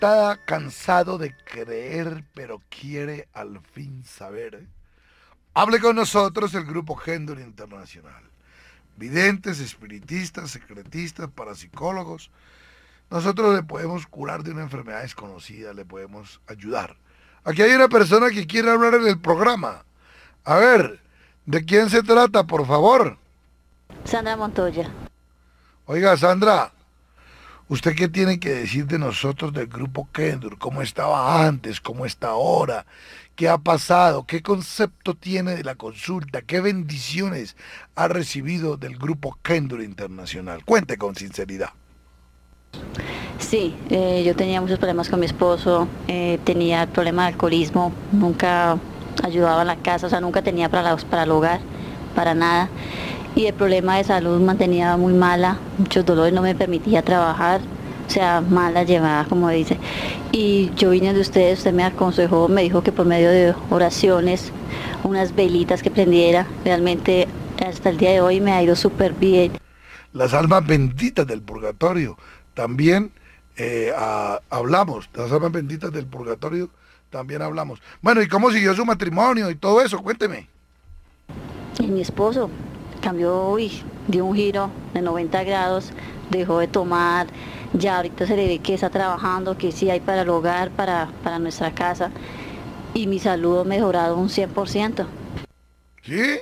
está cansado de creer, pero quiere al fin saber? Hable con nosotros el Grupo Kendur Internacional. Videntes, espiritistas, secretistas, parapsicólogos. Nosotros le podemos curar de una enfermedad desconocida, le podemos ayudar. Aquí hay una persona que quiere hablar en el programa. A ver, ¿de quién se trata, por favor? Sandra Montoya. Oiga, Sandra, ¿usted qué tiene que decir de nosotros del Grupo Kendur? ¿Cómo estaba antes? ¿Cómo está ahora? ¿Qué ha pasado? ¿Qué concepto tiene de la consulta? ¿Qué bendiciones ha recibido del Grupo Kendur Internacional? Cuente con sinceridad. Sí, yo tenía muchos problemas con mi esposo, tenía el problema de alcoholismo, nunca ayudaba en la casa, o sea, nunca tenía para el hogar, para nada. Y el problema de salud mantenía muy mala, muchos dolores, no me permitía trabajar, o sea, mala llevaba, como dice. Y yo vine de ustedes, usted me aconsejó, me dijo que por medio de oraciones, unas velitas que prendiera, realmente hasta el día de hoy me ha ido súper bien. Las almas benditas del purgatorio. También hablamos, las almas benditas del purgatorio, también hablamos. Bueno, ¿y cómo siguió su matrimonio y todo eso? Cuénteme. Y mi esposo cambió, dio un giro de 90 grados, dejó de tomar, ya ahorita se le ve que está trabajando, que sí hay para el hogar, para nuestra casa, y mi salud ha mejorado un 100%. ¿Sí?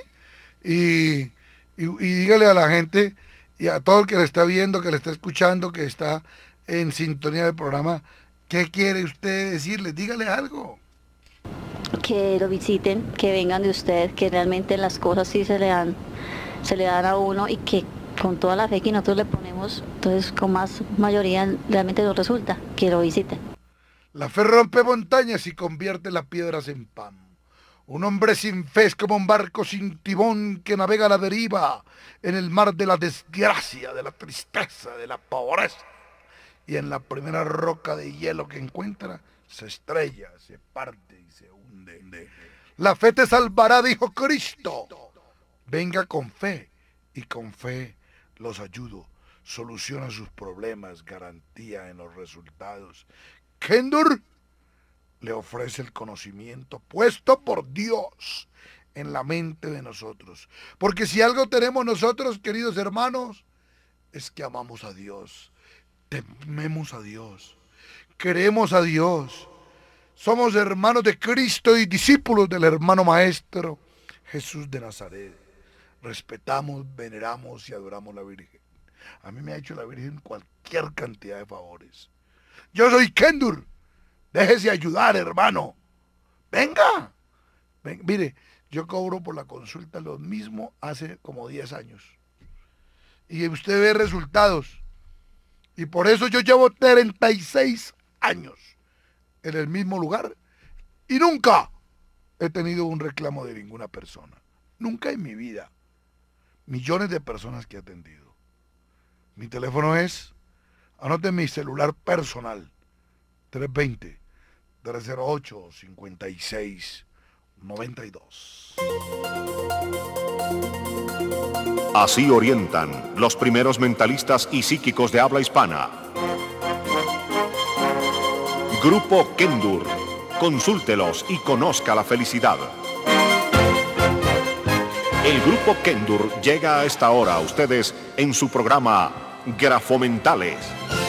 Y dígale a la gente y a todo el que le está viendo, que le está escuchando, que está en sintonía del programa, ¿qué quiere usted decirle? Dígale algo. Que lo visiten, que vengan de usted, que realmente las cosas sí se le dan a uno y que con toda la fe que nosotros le ponemos, entonces con más mayoría realmente nos resulta, que lo visiten. La fe rompe montañas y convierte las piedras en pan. Un hombre sin fe es como un barco sin timón que navega a la deriva en el mar de la desgracia, de la tristeza, de la pobreza. Y en la primera roca de hielo que encuentra, se estrella, se parte y se hunde. La fe te salvará, dijo Cristo. Venga con fe y con fe los ayudo. Soluciona sus problemas, garantía en los resultados. Kendur le ofrece el conocimiento puesto por Dios en la mente de nosotros. Porque si algo tenemos nosotros, queridos hermanos, es que amamos a Dios, tememos a Dios, queremos a Dios. Somos hermanos de Cristo y discípulos del hermano maestro Jesús de Nazaret. Respetamos, veneramos y adoramos a la Virgen. A mí me ha hecho la Virgen cualquier cantidad de favores. Yo soy Kendur. Déjese ayudar, hermano. Venga. Mire, yo cobro por la consulta lo mismo hace como 10 años. Y usted ve resultados. Y por eso yo llevo 36 años en el mismo lugar. Y nunca he tenido un reclamo de ninguna persona. Nunca en mi vida. Millones de personas que he atendido. Mi teléfono es, anote mi celular personal, 320-308-5692. Así orientan los primeros mentalistas y psíquicos de habla hispana. Grupo Kendur. Consúltelos y conozca la felicidad. El Grupo Kendur llega a esta hora a ustedes en su programa Grafomentales.